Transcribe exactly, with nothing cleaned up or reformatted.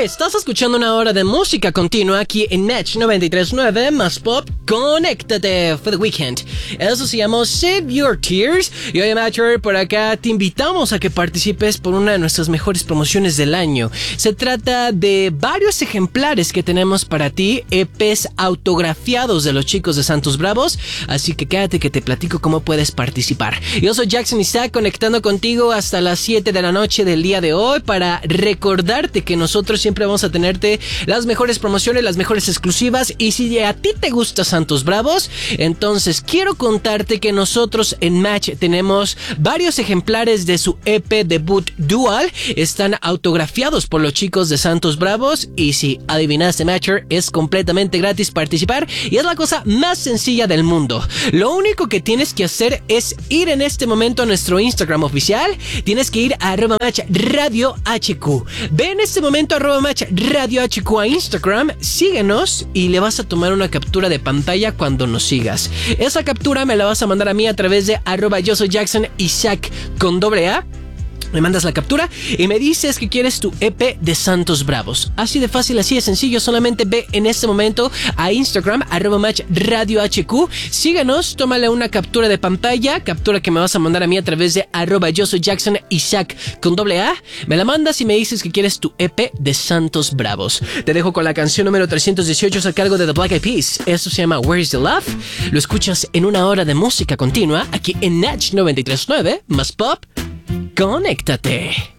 Estás escuchando una hora de música continua aquí en Match noventa y tres punto nueve más Pop. Conéctate for the weekend. Eso se llama Save Your Tears. Y hoy, Matcher, por acá te invitamos a que participes por una de nuestras mejores promociones del año. Se trata de varios ejemplares que tenemos para ti, E Pes autografiados de los chicos de Santos Bravos. Así que quédate que te platico cómo puedes participar. Yo soy Jackson Isaac, conectando contigo hasta las siete de la noche del día de hoy para recordarte que nosotros siempre vamos a tenerte las mejores promociones, las mejores exclusivas. Y si a ti te gusta Santos Bravos, entonces quiero contarte que nosotros en Match tenemos varios ejemplares de su E P debut Dual. Están autografiados por los chicos de Santos Bravos. Y si adivinaste, Matcher, es completamente gratis participar y es la cosa más sencilla del mundo. Lo único que tienes que hacer es ir en este momento a nuestro Instagram oficial. Tienes que ir a arroba match radio hq. Ve en este momento a arroba match radio hq a Instagram, síguenos y le vas a tomar una captura de pantalla cuando nos sigas. Esa captura me la vas a mandar a mí a través de arroba yo soy Jackson Isaac con doble A. Me mandas la captura y me dices que quieres tu E P de Santos Bravos. Así de fácil, así de sencillo. Solamente ve en este momento a Instagram, arroba match radio hq. Síguenos, tómale una captura de pantalla, captura que me vas a mandar a mí a través de arroba yo soy Jackson Isaac con doble A. Me la mandas y me dices que quieres tu E P de Santos Bravos. Te dejo con la canción número trescientos dieciocho a cargo de The Black Eyed Peas. Esto se llama Where's the Love. Lo escuchas en una hora de música continua aquí en Match noventa y tres punto nueve más Pop. Conéctate.